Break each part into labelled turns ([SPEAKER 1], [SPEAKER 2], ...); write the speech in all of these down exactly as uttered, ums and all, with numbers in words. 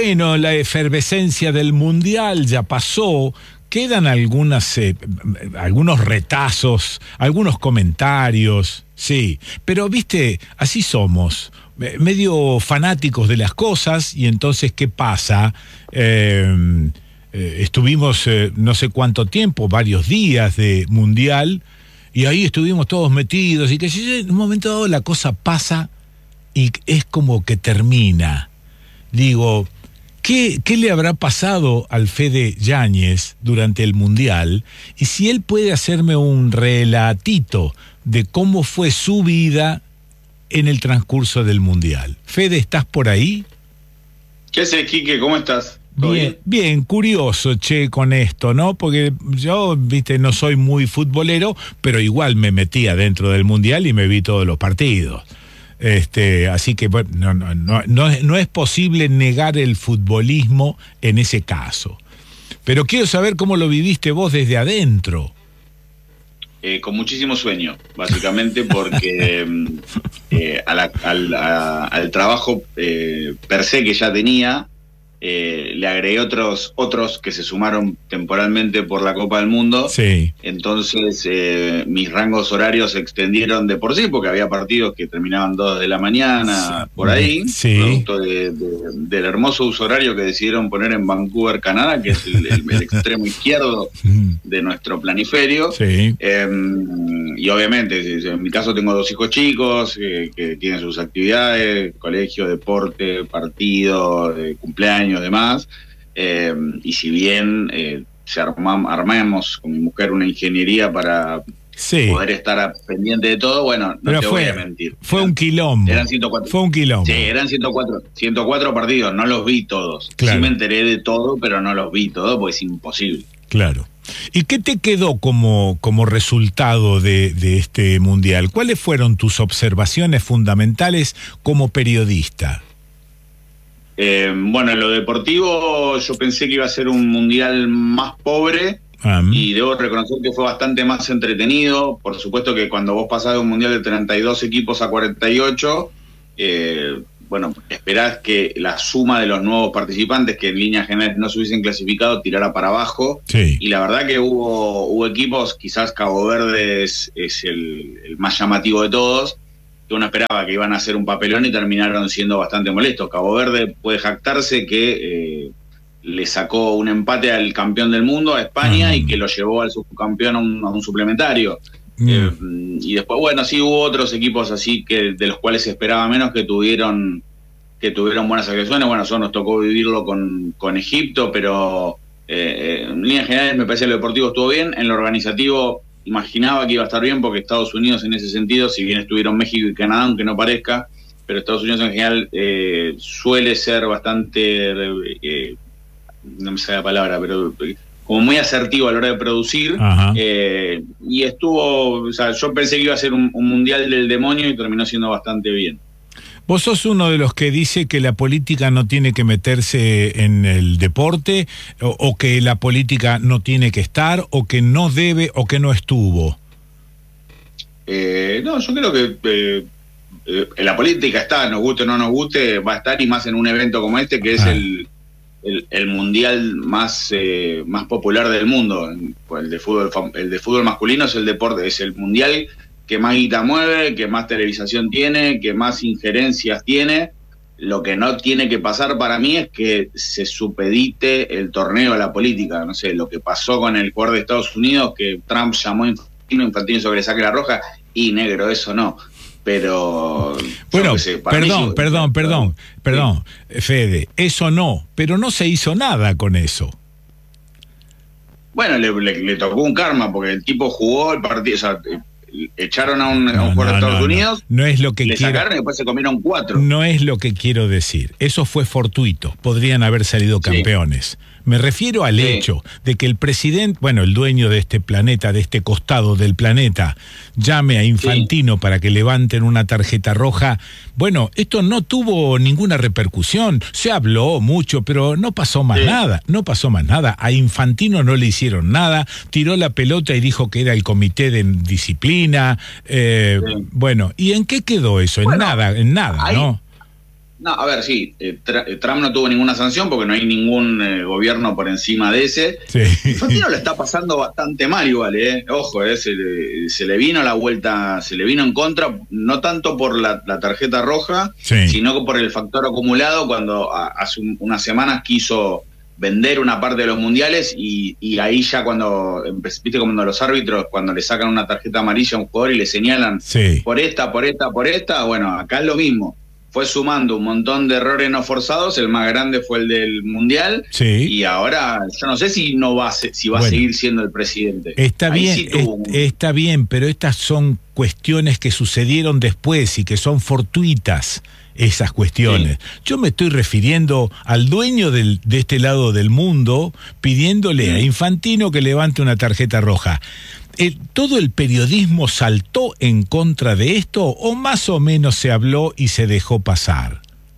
[SPEAKER 1] bueno, la efervescencia del Mundial ya pasó. Quedan algunas, eh, algunos retazos, algunos comentarios, sí. Pero, viste, así somos, medio fanáticos de las cosas, y entonces, ¿qué pasa? Eh, eh, estuvimos eh, no sé cuánto tiempo, varios días de Mundial, y ahí estuvimos todos metidos, y que en un momento dado la cosa pasa y es como que termina. Digo, ¿qué, qué le habrá pasado al Fede Yáñez durante el Mundial? Y si él puede hacerme un relatito de cómo fue su vida en el transcurso del Mundial. Fede, ¿estás por ahí?
[SPEAKER 2] ¿Qué haces, Quique? ¿Cómo estás?
[SPEAKER 1] Bien, bien, bien, curioso, che, con esto, ¿no? Porque yo, viste, no soy muy futbolero, pero igual me metí adentro del Mundial y me vi todos los partidos. Este, así que bueno, no, no, no, no, no es posible negar el futbolismo en ese caso. Pero quiero saber cómo lo viviste vos desde adentro.
[SPEAKER 2] Eh, con muchísimo sueño, básicamente, porque eh, a la, al, a, al trabajo eh, per se que ya tenía, eh, le agregué otros otros que se sumaron temporalmente por la Copa del Mundo.
[SPEAKER 1] Sí.
[SPEAKER 2] Entonces eh, mis rangos horarios se extendieron de por sí, porque había partidos que terminaban dos de la mañana, sí, por ahí,
[SPEAKER 1] sí,
[SPEAKER 2] producto de, de, del hermoso uso horario que decidieron poner en Vancouver, Canadá, que es el, el, el extremo izquierdo de nuestro planiferio.
[SPEAKER 1] Sí.
[SPEAKER 2] Eh, y obviamente, en mi caso tengo dos hijos chicos eh, que tienen sus actividades, colegio, deporte, partido, eh, cumpleaños, demás, eh, y si bien eh, se arma, armamos con mi mujer una ingeniería para sí. poder estar pendiente de todo, bueno, no Pero te
[SPEAKER 1] fue,
[SPEAKER 2] voy a mentir.
[SPEAKER 1] Fue un quilombo.
[SPEAKER 2] Eran ciento cuatro.
[SPEAKER 1] Fue un quilombo.
[SPEAKER 2] Sí, eran ciento cuatro, ciento cuatro partidos, no los vi todos.
[SPEAKER 1] Claro.
[SPEAKER 2] Sí me enteré de todo, pero no los vi todos porque es imposible.
[SPEAKER 1] Claro. ¿Y qué te quedó como, como resultado de, de este Mundial? ¿Cuáles fueron tus observaciones fundamentales como periodista?
[SPEAKER 2] Eh, bueno, en lo deportivo yo pensé que iba a ser un Mundial más pobre um. y debo reconocer que fue bastante más entretenido. Por supuesto que cuando vos pasás de un Mundial de treinta y dos equipos a cuarenta y ocho, eh, bueno, esperás que la suma de los nuevos participantes que en líneas generales no se hubiesen clasificado tirara para abajo.
[SPEAKER 1] Sí.
[SPEAKER 2] Y la verdad que hubo, hubo equipos, quizás Cabo Verde es, es el, el más llamativo de todos, que uno esperaba que iban a hacer un papelón y terminaron siendo bastante molestos. Cabo Verde puede jactarse que eh, le sacó un empate al campeón del mundo, a España, uh-huh. y que lo llevó al subcampeón a un, a un suplementario. Uh-huh. Eh, y después, bueno, sí hubo otros equipos así que de los cuales se esperaba menos que tuvieron que tuvieron buenas actuaciones. Bueno, eso nos tocó vivirlo con, con Egipto, pero eh, en líneas generales me parece que lo deportivo estuvo bien. En lo organizativo imaginaba que iba a estar bien, porque Estados Unidos en ese sentido, si bien estuvieron México y Canadá, aunque no parezca, pero Estados Unidos en general eh, suele ser bastante, eh, no me sale la palabra, pero como muy asertivo a la hora de producir, eh, y estuvo, o sea, yo pensé que iba a ser un, un mundial del demonio y terminó siendo bastante bien.
[SPEAKER 1] ¿Vos sos uno de los que dice que la política no tiene que meterse en el deporte, o, o que la política no tiene que estar, o que no debe, o que no estuvo?
[SPEAKER 2] Eh, no, yo creo que eh, eh, la política está, nos guste o no nos guste, va a estar, y más en un evento como este, que es ah. el, el, el mundial más, eh, más popular del mundo. El de fútbol, el de fútbol masculino es el deporte, es el mundial que más guita mueve, que más televisación tiene, que más injerencias tiene. Lo que no tiene que pasar para mí es que se supedite el torneo a la política. No sé, lo que pasó con el jugador de Estados Unidos, que Trump llamó Infantino, Infantino sobre que saque la roja, y negro, eso no. Pero...
[SPEAKER 1] Bueno,
[SPEAKER 2] sé,
[SPEAKER 1] perdón,
[SPEAKER 2] mí,
[SPEAKER 1] perdón,
[SPEAKER 2] yo,
[SPEAKER 1] perdón,
[SPEAKER 2] sí.
[SPEAKER 1] perdón, Fede, eso no, pero no se hizo nada con eso.
[SPEAKER 2] Bueno, le, le, le tocó un karma, porque el tipo jugó el partido, o sea, echaron a un, no, a un jugador no, de Estados
[SPEAKER 1] no,
[SPEAKER 2] Unidos,
[SPEAKER 1] no. No es lo que
[SPEAKER 2] le
[SPEAKER 1] quiero,
[SPEAKER 2] sacaron y después se comieron cuatro.
[SPEAKER 1] No es lo que quiero decir, eso fue fortuito, podrían haber salido campeones. Sí. Me refiero al sí. hecho de que el presidente, bueno, el dueño de este planeta, de este costado del planeta, llame a Infantino sí. para que levanten una tarjeta roja. Bueno, esto no tuvo ninguna repercusión, se habló mucho, pero no pasó más sí. nada, no pasó más nada. A Infantino no le hicieron nada, tiró la pelota y dijo que era el comité de disciplina. Eh, sí. Bueno, ¿y en qué quedó eso? En bueno, nada, en nada,
[SPEAKER 2] ahí,
[SPEAKER 1] ¿no?
[SPEAKER 2] No, a ver, sí, eh, Trump no tuvo ninguna sanción porque no hay ningún eh, gobierno por encima de ese. Sí. Infantino lo está pasando bastante mal igual, eh. Ojo, eh, se, le, se le vino la vuelta, se le vino en contra, no tanto por la, la tarjeta roja, sí, sino por el factor acumulado cuando a, hace un, unas semanas quiso vender una parte de los mundiales y, y ahí ya cuando, viste cuando los árbitros, cuando le sacan una tarjeta amarilla a un jugador y le señalan sí. por esta, por esta, por esta, bueno, acá es lo mismo. Fue sumando un montón de errores no forzados, el más grande fue el del Mundial, sí. y ahora yo no sé si no va a, si va bueno, a seguir siendo el presidente.
[SPEAKER 1] Está Ahí bien, sí tuvo... es, está bien, pero estas son cuestiones que sucedieron después y que son fortuitas, esas cuestiones. Sí. Yo me estoy refiriendo al dueño del, de este lado del mundo, pidiéndole sí. a Infantino que levante una tarjeta roja. Eh, ¿Todo el periodismo saltó en contra de esto o más o menos se habló y se dejó pasar?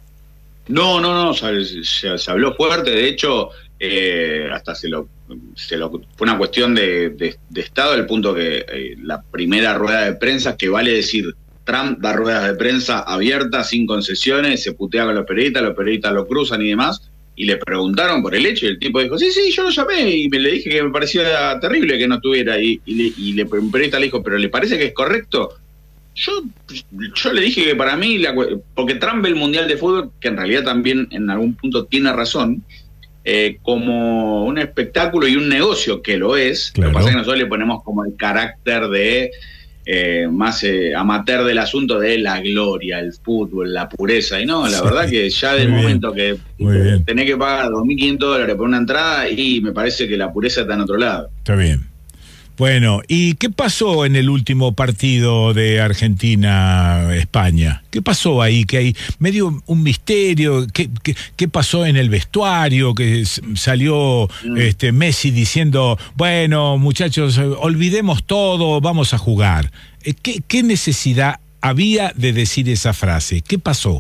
[SPEAKER 2] No, no, no, se, se, se habló fuerte, de hecho, eh, hasta se lo, se lo fue una cuestión de, de, de Estado, al punto que eh, la primera rueda de prensa, que vale decir, Trump da ruedas de prensa abiertas, sin concesiones, se putea con los periodistas, los periodistas lo cruzan y demás, y le preguntaron por el hecho y el tipo dijo, sí, sí, yo lo llamé y me le dije que me parecía terrible que no estuviera y, y, le, y le, un periodista le dijo, pero ¿le parece que es correcto? Yo yo le dije que para mí, la, porque Trump ve el Mundial de Fútbol, que en realidad también en algún punto tiene razón, eh, como un espectáculo y un negocio, que lo es, claro. Lo que pasa es que nosotros le ponemos como el carácter de Eh, más eh, amateur del asunto de la gloria, el fútbol, la pureza, y no, la sí, verdad que ya del momento bien, que tenés que pagar dos mil quinientos dólares por una entrada, y me parece que la pureza está en otro lado.
[SPEAKER 1] Está bien. Bueno, ¿y qué pasó en el último partido de Argentina-España? ¿Qué pasó ahí? Que hay medio un misterio. ¿Qué, qué, qué pasó en el vestuario? Que salió mm. este Messi diciendo, bueno, muchachos, olvidemos todo, vamos a jugar. ¿Qué, qué necesidad había de decir esa frase? ¿Qué pasó?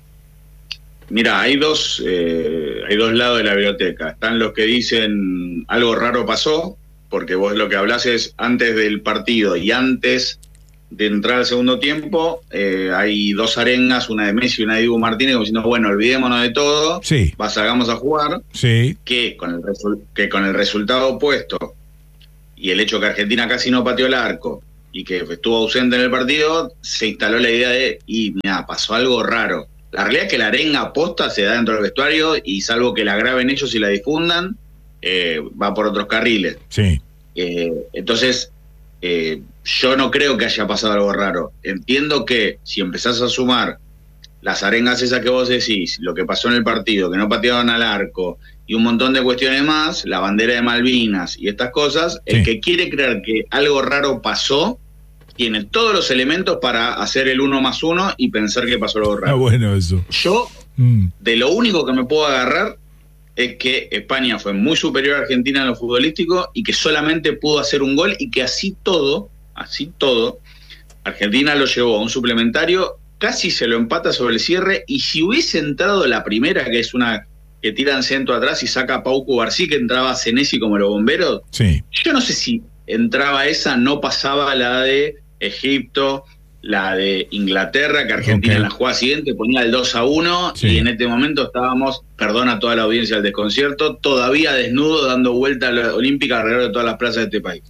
[SPEAKER 2] Mira, hay dos, eh, hay dos lados de la biblioteca. Están los que dicen algo raro pasó, porque vos lo que hablás es antes del partido y antes de entrar al segundo tiempo, eh, hay dos arengas, una de Messi y una de Dibu Martínez, como diciendo, bueno, olvidémonos de todo, sí. salgamos a jugar, sí. que, con el resu- que con el resultado opuesto y el hecho que Argentina casi no pateó el arco y que estuvo ausente en el partido, se instaló la idea de, y mira, pasó algo raro. La realidad es que la arenga posta se da dentro del vestuario y salvo que la graben ellos y la difundan, Eh, va por otros carriles. Sí. Eh, entonces, eh, yo no creo que haya pasado algo raro. Entiendo que si empezás a sumar las arengas esas que vos decís, lo que pasó en el partido, que no pateaban al arco, y un montón de cuestiones más, la bandera de Malvinas y estas cosas, sí. el que quiere creer que algo raro pasó, tiene todos los elementos para hacer el uno más uno y pensar que pasó algo raro.
[SPEAKER 1] Ah, bueno, eso.
[SPEAKER 2] Yo, mm. de lo único que me puedo agarrar es que España fue muy superior a Argentina en lo futbolístico y que solamente pudo hacer un gol y que así todo, así todo, Argentina lo llevó a un suplementario, casi se lo empata sobre el cierre, y si hubiese entrado la primera, que es una que tiran centro atrás y saca a Pau Cubarsí, que entraba Senesi como los bomberos, sí. yo no sé si entraba esa, no pasaba la de Egipto, la de Inglaterra, que Argentina okay. en la jugada siguiente ponía el dos a uno, sí. y en este momento estábamos, perdona a toda la audiencia del desconcierto, todavía desnudo dando vuelta a la olímpica alrededor de todas las plazas de este país.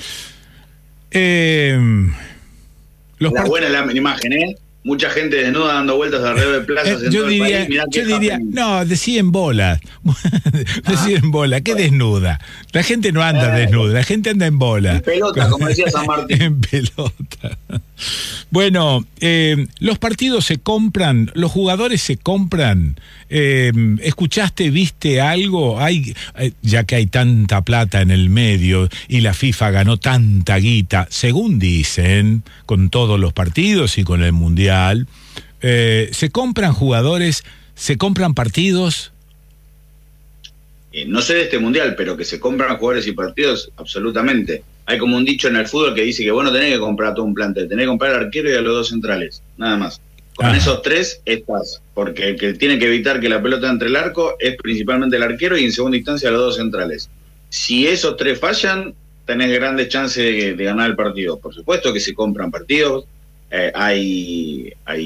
[SPEAKER 1] Eh, los
[SPEAKER 2] la part... buena la imagen, ¿eh? Mucha gente desnuda dando vueltas alrededor de plazas eh, en
[SPEAKER 1] yo
[SPEAKER 2] todo
[SPEAKER 1] diría,
[SPEAKER 2] el país. Mirá
[SPEAKER 1] yo diría, no, decía en bola. decía en bola, ¿qué desnuda? La gente no anda eh, desnuda, la gente anda en bola.
[SPEAKER 2] En pelota, como decía San Martín.
[SPEAKER 1] En pelota. Bueno, eh, los partidos se compran, los jugadores se compran. Eh, ¿Escuchaste, viste algo? Hay, eh, ya que hay tanta plata en el medio y la FIFA ganó tanta guita, según dicen, con todos los partidos y con el Mundial, eh, ¿se compran jugadores, se compran partidos?
[SPEAKER 2] Eh, no sé de este Mundial, pero que se compran jugadores y partidos, absolutamente. Hay como un dicho en el fútbol que dice que vos no tenés que comprar todo un plantel, tenés que comprar al arquero y a los dos centrales, nada más. Con Ajá. esos tres estás, porque el que tiene que evitar que la pelota entre el arco es principalmente el arquero y en segunda instancia los dos centrales. Si esos tres fallan, tenés grandes chances de, de ganar el partido. Por supuesto que se compran partidos, eh, hay, hay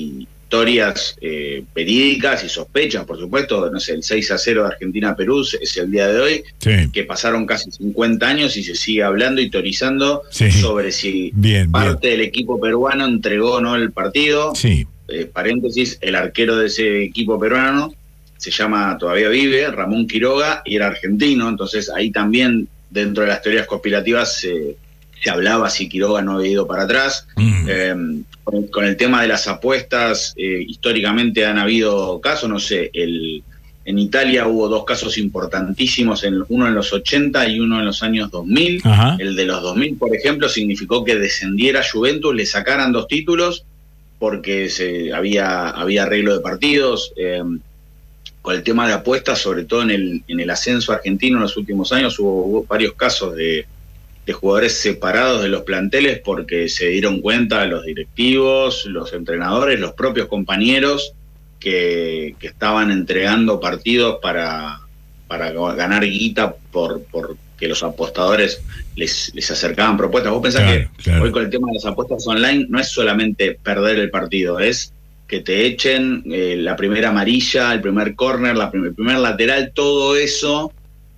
[SPEAKER 2] historias eh, verídicas y sospechas, por supuesto. No sé, el seis a cero de Argentina-Perú es el día de hoy, sí. que pasaron casi cincuenta años y se sigue hablando y teorizando sí. sobre si bien, parte bien. del equipo peruano entregó o no el partido. Sí. Eh, paréntesis, el arquero de ese equipo peruano se llama, todavía vive, Ramón Quiroga, y era argentino. Entonces ahí también, dentro de las teorías conspirativas, se... Eh, se hablaba si Quiroga no había ido para atrás. Mm. Eh, con, con el tema de las apuestas, eh, históricamente han habido casos, no sé, el, en Italia hubo dos casos importantísimos, en, uno en los ochenta y uno en los años dos mil. Ajá. El de los dos mil, por ejemplo, significó que descendiera Juventus, le sacaran dos títulos porque se, había, había arreglo de partidos. Eh, con el tema de apuestas, sobre todo en el, en el ascenso argentino en los últimos años, hubo, hubo varios casos de de jugadores separados de los planteles porque se dieron cuenta los directivos, los entrenadores, los propios compañeros que, que estaban entregando partidos para, para ganar guita por, por que los apostadores les, les acercaban propuestas. Vos pensás claro, que claro. hoy con el tema de las apuestas online no es solamente perder el partido, es que te echen eh, la primera amarilla, el primer córner, la prim- el primer lateral, todo eso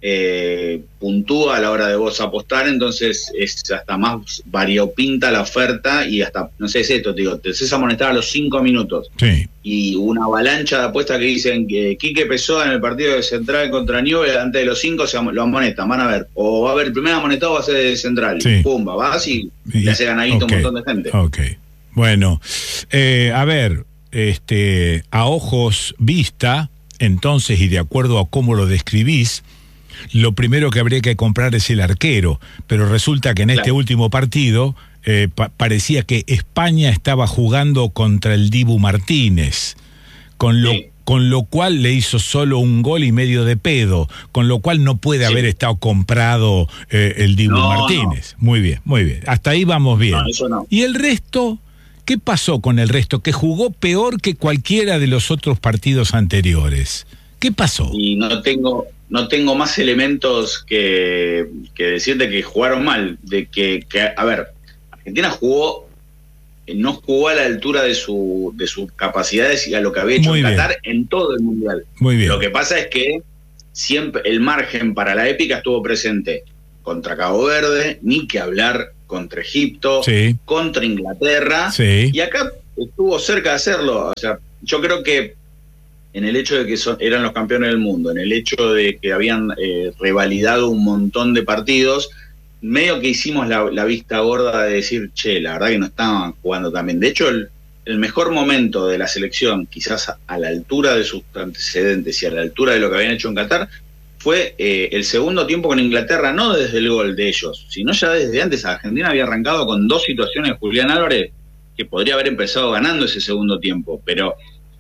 [SPEAKER 2] Eh, puntúa a la hora de vos apostar. Entonces es hasta más variopinta la oferta y hasta, no sé, es esto, te digo, te haces amonestar a los cinco minutos sí. y una avalancha de apuestas que dicen que Quique Pessoa en el partido de Central contra Newell's antes de los cinco se am- lo amonestan, van a ver, o va a haber el primer amonestado va a ser de Central, sí. pumba, vas y, y le hace ganadito okay. un montón de gente.
[SPEAKER 1] Ok, bueno, eh, a ver, este, a ojos vista, entonces, y de acuerdo a cómo lo describís, lo primero que habría que comprar es el arquero, pero resulta que en claro. este último partido eh, pa- parecía que España estaba jugando contra el Dibu Martínez, con lo, sí. con lo cual le hizo solo un gol y medio de pedo, con lo cual no puede sí. haber estado comprado eh, el Dibu no, Martínez. No. Muy bien, muy bien. Hasta ahí vamos bien.
[SPEAKER 2] No, eso no.
[SPEAKER 1] ¿Y el resto? ¿Qué pasó con el resto? Que jugó peor que cualquiera de los otros partidos anteriores. ¿Qué pasó?
[SPEAKER 2] Y no tengo... No tengo más elementos que, que decirte que jugaron mal, de que, que, a ver, Argentina jugó, no jugó a la altura de su de sus capacidades y a lo que había hecho Muy en bien. Qatar en todo el Mundial.
[SPEAKER 1] Muy bien.
[SPEAKER 2] Lo que pasa es que siempre el margen para la épica estuvo presente contra Cabo Verde, ni que hablar contra Egipto, sí. contra Inglaterra, sí. y acá estuvo cerca de hacerlo. O sea, yo creo que en el hecho de que son, eran los campeones del mundo, en el hecho de que habían eh, revalidado un montón de partidos, medio que hicimos la, la vista gorda de decir, che, la verdad que no estaban jugando tan bien. De hecho, el, el mejor momento de la selección, quizás a, a la altura de sus antecedentes y a la altura de lo que habían hecho en Qatar, fue eh, el segundo tiempo con Inglaterra, no desde el gol de ellos, sino ya desde antes. Argentina había arrancado con dos situaciones de Julián Álvarez que podría haber empezado ganando ese segundo tiempo, pero...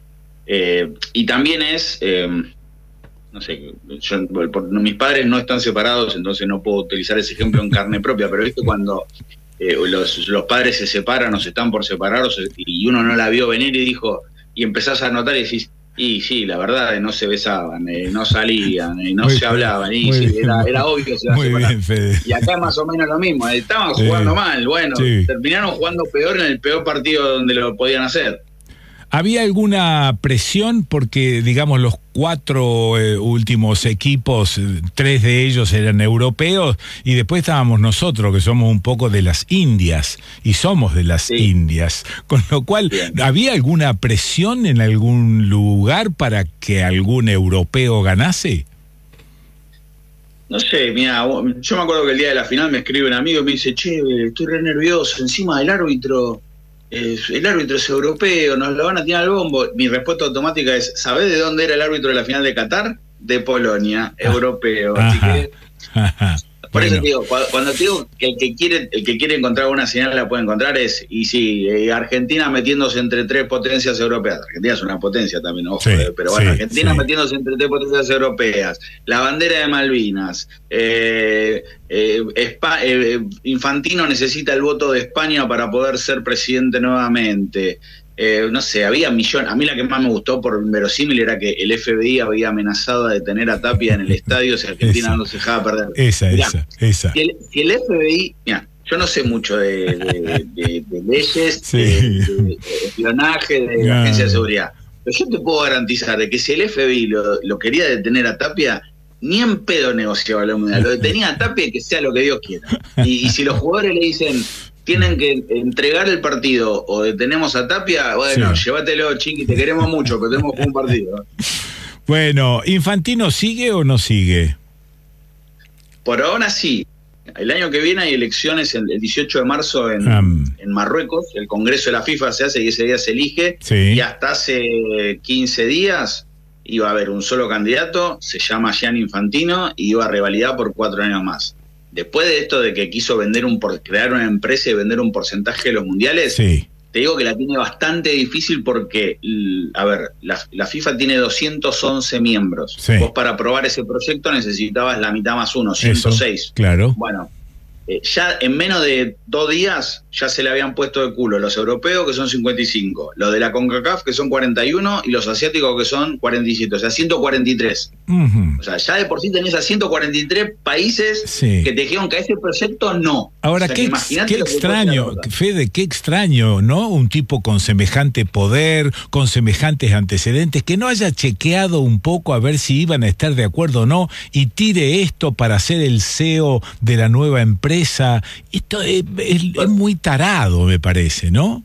[SPEAKER 2] Eh, y también es, eh, no sé, yo, por, mis padres no están separados, entonces no puedo utilizar ese ejemplo en carne propia, pero viste cuando eh, los, los padres se separan o se están por separar o se, y uno no la vio venir y dijo, y empezás a notar y decís, y sí, la verdad, no se besaban, eh, no salían, eh, no muy se bien, hablaban, y sí, era, era obvio que se iban a separar. Bien, Fede. Y acá más o menos lo mismo, eh, estaban jugando sí. mal, bueno, sí. terminaron jugando peor en el peor partido donde lo podían hacer.
[SPEAKER 1] ¿Había alguna presión? Porque, digamos, los cuatro eh, últimos equipos, tres de ellos eran europeos, y después estábamos nosotros, que somos un poco de las Indias, y somos de las sí. Indias. Con lo cual, Bien. ¿había alguna presión en algún lugar para que algún europeo ganase?
[SPEAKER 2] No sé, mira, yo me acuerdo que el día de la final me escribe un amigo y me dice, che, estoy re nervioso, encima del árbitro... Eh, el árbitro es europeo, nos lo van a tirar al bombo. Mi respuesta automática es, ¿sabés de dónde era el árbitro de la final de Qatar? De Polonia, europeo. Ajá, así que, ajá, por bueno. eso te digo, cuando te digo que el que quiere el que quiere encontrar una señal la puede encontrar es, y sí, eh, Argentina metiéndose entre tres potencias europeas. Argentina es una potencia también, ojo, sí, eh, pero bueno, sí, Argentina sí. metiéndose entre tres potencias europeas, la bandera de Malvinas, eh, eh, Espa- eh, Infantino necesita el voto de España para poder ser presidente nuevamente. Eh, no sé, había millones. A mí la que más me gustó por verosímil era que el F B I había amenazado a detener a Tapia en el estadio si Argentina esa, no se dejaba perder.
[SPEAKER 1] Esa,
[SPEAKER 2] mirá,
[SPEAKER 1] esa, esa.
[SPEAKER 2] Si el, si el F B I, mira, yo no sé mucho de, de, de, de leyes,
[SPEAKER 1] sí.
[SPEAKER 2] de, de, de espionaje, de
[SPEAKER 1] yeah.
[SPEAKER 2] agencia de seguridad. Pero yo te puedo garantizar de que si el F B I lo, lo quería detener a Tapia, ni en pedo negociaba la Mundial. Lo detenía a Tapia y que sea lo que Dios quiera. Y, y si los jugadores le dicen, tienen que entregar el partido o detenemos a Tapia, bueno, sí. llévatelo, Chiqui, te queremos mucho, pero tenemos un partido.
[SPEAKER 1] Bueno, ¿Infantino sigue o no sigue?
[SPEAKER 2] Por ahora sí. El año que viene hay elecciones el dieciocho de marzo en, um, en Marruecos. El Congreso de la FIFA se hace y ese día se elige.
[SPEAKER 1] Sí.
[SPEAKER 2] Y hasta hace quince días iba a haber un solo candidato, se llama Gianni Infantino, y iba a revalidar por cuatro años más. Después de esto de que quiso vender un por, crear una empresa y vender un porcentaje de los mundiales,
[SPEAKER 1] sí.
[SPEAKER 2] te digo que la tiene bastante difícil porque, a ver, la, la FIFA tiene doscientos once miembros.
[SPEAKER 1] Sí.
[SPEAKER 2] Vos para aprobar ese proyecto necesitabas la mitad más uno, ciento seis.
[SPEAKER 1] Eso, claro.
[SPEAKER 2] Bueno, eh, ya en menos de dos días ya se le habían puesto de culo los europeos, que son cincuenta y cinco, los de la CONCACAF, que son cuarenta y uno, y los asiáticos, que son cuarenta y siete, o sea, ciento cuarenta y tres. Uh-huh. O sea, ya de por sí tenés a ciento cuarenta y tres países sí. que te dijeron que a ese proyecto no.
[SPEAKER 1] Ahora,
[SPEAKER 2] o sea,
[SPEAKER 1] qué, ex, qué extraño, Fede, qué extraño, ¿no? Un tipo con semejante poder, con semejantes antecedentes, que no haya chequeado un poco a ver si iban a estar de acuerdo o no, y tire esto para ser el C E O de la nueva empresa. Esto es, es, es muy tarado, me parece, ¿no?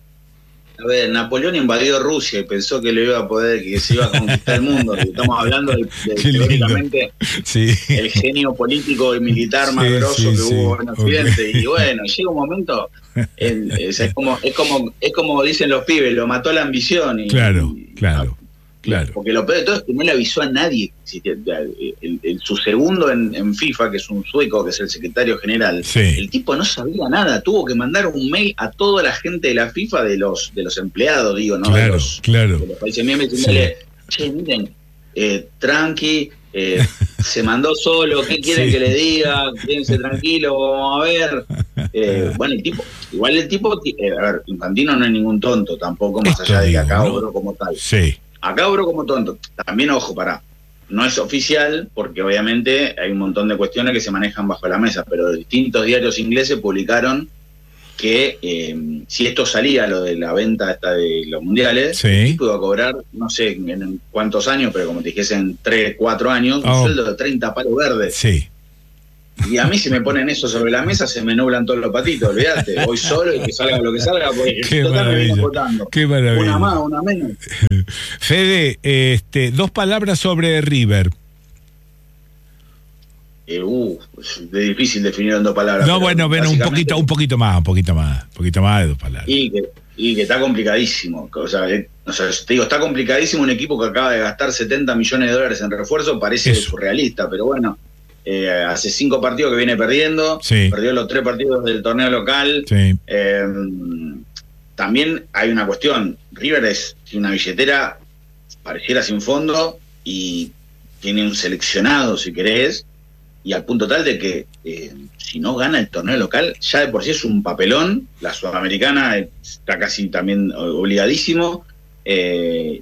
[SPEAKER 2] A ver, Napoleón invadió Rusia y pensó que lo iba a poder, que se iba a conquistar el mundo. Estamos hablando de, de teóricamente
[SPEAKER 1] sí.
[SPEAKER 2] el genio político y militar más sí, grosso sí, que sí. hubo en Occidente. Okay. Y bueno, llega un momento, el, es, es como es como es como dicen los pibes, lo mató la ambición. Y,
[SPEAKER 1] claro,
[SPEAKER 2] y,
[SPEAKER 1] claro. Claro.
[SPEAKER 2] Porque lo peor de todo es que no le avisó a nadie. El, el, el, su segundo en, en FIFA, que es un sueco, que es el secretario general,
[SPEAKER 1] sí.
[SPEAKER 2] el tipo no sabía nada. Tuvo que mandar un mail a toda la gente de la FIFA, de los de los empleados, digo, ¿no?
[SPEAKER 1] Claro,
[SPEAKER 2] de, los,
[SPEAKER 1] claro.
[SPEAKER 2] de los países miembros, diciéndole, sí. che, miren, eh, tranqui, eh, se mandó solo, ¿qué quieren sí. que le diga? Quédense tranquilos, vamos a ver. Eh, bueno, el tipo, igual el tipo, eh, a ver, Infantino no es ningún tonto tampoco, más
[SPEAKER 1] Esto
[SPEAKER 2] allá de que
[SPEAKER 1] digo,
[SPEAKER 2] acá
[SPEAKER 1] ¿no?
[SPEAKER 2] obró como tal.
[SPEAKER 1] Sí.
[SPEAKER 2] Acá obró como tonto. También, ojo, pará. No es oficial, porque obviamente hay un montón de cuestiones que se manejan bajo la mesa, pero distintos diarios ingleses publicaron que eh, si esto salía, lo de la venta esta de los mundiales,
[SPEAKER 1] sí.
[SPEAKER 2] el tipo iba a cobrar, no sé en cuántos años, pero como te dijese, en tres, cuatro años, oh. un sueldo de treinta palos verdes.
[SPEAKER 1] Sí.
[SPEAKER 2] Y a mí si me ponen eso sobre la mesa se me nublan todos los patitos, olvídate, voy solo y que salga lo que salga, porque
[SPEAKER 1] qué maravilla, me qué maravilla.
[SPEAKER 2] Una más, una menos.
[SPEAKER 1] Fede, este, dos palabras sobre River.
[SPEAKER 2] Eh, uh, es difícil definir en dos palabras.
[SPEAKER 1] No, bueno, ven un poquito, un poquito más, un poquito más, un poquito más de dos palabras.
[SPEAKER 2] Y que, y que está complicadísimo. O sea, eh, o sea, te digo, está complicadísimo un equipo que acaba de gastar setenta millones de dólares en refuerzo, parece Eso. surrealista, pero bueno. Eh, hace cinco partidos que viene perdiendo,
[SPEAKER 1] sí.
[SPEAKER 2] perdió los tres partidos del torneo local.
[SPEAKER 1] Sí.
[SPEAKER 2] Eh, también hay una cuestión, River es una billetera pareciera sin fondo y tiene un seleccionado, si querés, y al punto tal de que eh, si no gana el torneo local, ya de por sí es un papelón. La sudamericana está casi también obligadísimo, eh,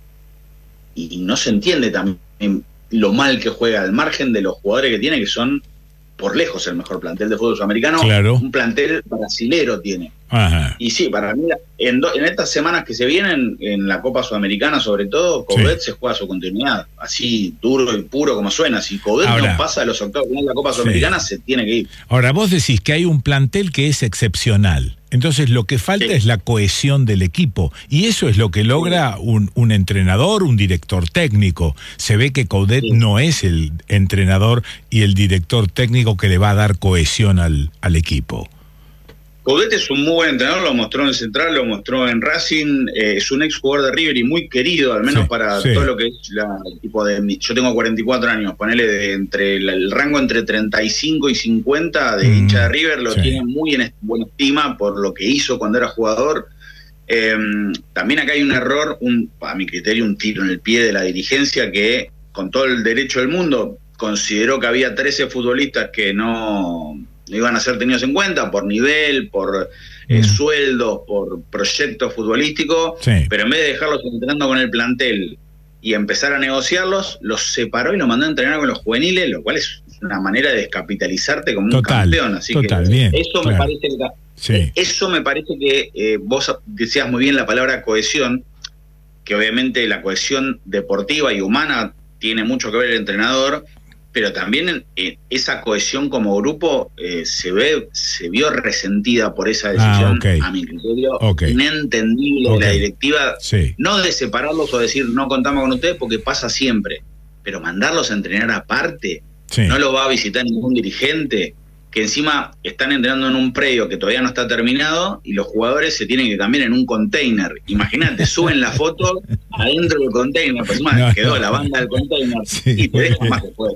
[SPEAKER 2] y no se entiende también lo mal que juega, al margen de los jugadores que tiene, que son por lejos el mejor plantel de fútbol sudamericano.
[SPEAKER 1] Claro.
[SPEAKER 2] Un plantel brasilero tiene.
[SPEAKER 1] Ajá.
[SPEAKER 2] Y sí, para mí, en, do, en estas semanas que se vienen, en la Copa Sudamericana sobre todo, Coudet sí. se juega su continuidad, así duro y puro como suena. Si Coudet no pasa a los octavos de la Copa Sudamericana, sí. se tiene que ir.
[SPEAKER 1] Ahora, vos decís que hay un plantel que es excepcional. Entonces lo que falta sí. es la cohesión del equipo, y eso es lo que logra un, un entrenador, un director técnico. Se ve que Coudet sí. no es el entrenador y el director técnico que le va a dar cohesión al, al equipo.
[SPEAKER 2] Coudet es un muy buen entrenador, lo mostró en Central, lo mostró en Racing, eh, es un ex jugador de River y muy querido, al menos sí, para sí. todo lo que es la, el tipo de... Yo tengo cuarenta y cuatro años, ponele de entre el, el rango entre treinta y cinco y cincuenta de mm, hincha de River, lo sí. tiene muy en buena estima por lo que hizo cuando era jugador. Eh, también acá hay un error, un, a mi criterio, un tiro en el pie de la dirigencia que, con todo el derecho del mundo, consideró que había trece futbolistas que no... no iban a ser tenidos en cuenta por nivel, por eh, mm. sueldos, por proyectos futbolísticos,
[SPEAKER 1] sí.
[SPEAKER 2] pero en vez de dejarlos entrenando con el plantel y empezar a negociarlos, los separó y los mandó a entrenar con los juveniles, lo cual es una manera de descapitalizarte como
[SPEAKER 1] total,
[SPEAKER 2] un campeón. Así
[SPEAKER 1] total,
[SPEAKER 2] que
[SPEAKER 1] bien,
[SPEAKER 2] eso
[SPEAKER 1] claro.
[SPEAKER 2] me parece que
[SPEAKER 1] Sí.
[SPEAKER 2] Eso me parece que eh, vos decías muy bien la palabra cohesión, que obviamente la cohesión deportiva y humana tiene mucho que ver el entrenador, pero también eh, esa cohesión como grupo eh, se ve se vio resentida por esa decisión,
[SPEAKER 1] ah, okay.
[SPEAKER 2] a mi criterio,
[SPEAKER 1] okay.
[SPEAKER 2] inentendible
[SPEAKER 1] okay.
[SPEAKER 2] de la directiva,
[SPEAKER 1] sí.
[SPEAKER 2] no de separarlos o decir no contamos con ustedes porque pasa siempre, pero mandarlos a entrenar aparte, sí. no lo va a visitar ningún dirigente, que encima están entrenando en un predio que todavía no está terminado y los jugadores se tienen que cambiar en un container. Imagínate, suben la foto adentro del container, pues más no, quedó no, la banda del container sí, y te deja más después.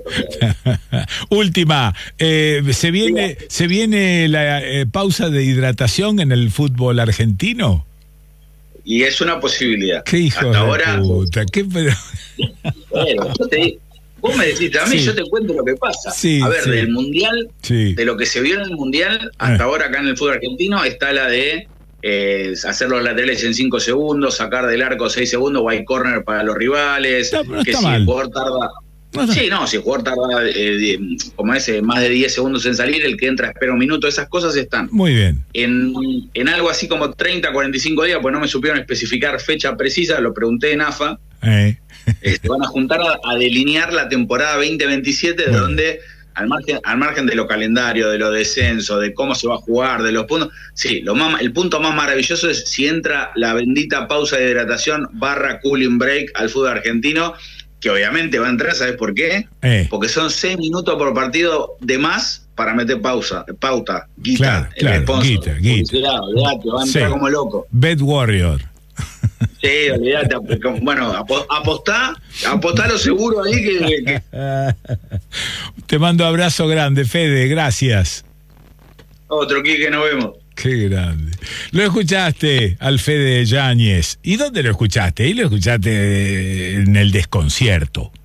[SPEAKER 1] Última, eh, ¿se viene, sí. ¿se viene la eh, pausa de hidratación en el fútbol argentino?
[SPEAKER 2] Y es una posibilidad.
[SPEAKER 1] ¿Qué hijo
[SPEAKER 2] Hasta
[SPEAKER 1] de
[SPEAKER 2] ahora,
[SPEAKER 1] puta? ¿Qué pero...
[SPEAKER 2] bueno, yo te digo, vos me decís, a mí sí. yo te cuento lo que pasa.
[SPEAKER 1] Sí,
[SPEAKER 2] a ver,
[SPEAKER 1] sí.
[SPEAKER 2] del Mundial, sí. de lo que se vio en el Mundial, hasta eh. ahora acá en el fútbol argentino, está la de eh, hacer los laterales en cinco segundos, sacar del arco seis segundos, white corner para los rivales,
[SPEAKER 1] no, no
[SPEAKER 2] que
[SPEAKER 1] si
[SPEAKER 2] mal.
[SPEAKER 1] el
[SPEAKER 2] jugador tarda... No, no. Sí, no, si el jugador tarda, eh, como ese, más de diez segundos en salir, el que entra espera un minuto, esas cosas están.
[SPEAKER 1] Muy bien.
[SPEAKER 2] En, en algo así como treinta, cuarenta y cinco días, pues no me supieron especificar fecha precisa, lo pregunté en A F A.
[SPEAKER 1] Eh.
[SPEAKER 2] Se van a juntar a, a delinear la temporada veinte veintisiete, de donde al margen, al margen de lo calendario, de los descensos, de cómo se va a jugar, de los puntos, sí, lo más, el punto más maravilloso es si entra la bendita pausa de hidratación barra cooling break al fútbol argentino, que obviamente va a entrar, ¿sabes por qué?
[SPEAKER 1] Eh.
[SPEAKER 2] Porque son seis minutos por partido de más para meter pausa, pauta, guita,
[SPEAKER 1] claro,
[SPEAKER 2] el
[SPEAKER 1] claro, guita, guita.
[SPEAKER 2] Va a entrar sí. como loco.
[SPEAKER 1] Bed Warrior.
[SPEAKER 2] Sí, olvídate. Bueno, apostá, apostá lo seguro ahí que, que...
[SPEAKER 1] Te mando abrazo grande, Fede, gracias.
[SPEAKER 2] Otro Quique, nos vemos.
[SPEAKER 1] Qué grande. Lo escuchaste al Fede Yáñez. ¿Y dónde lo escuchaste? Ahí lo escuchaste en el desconcierto.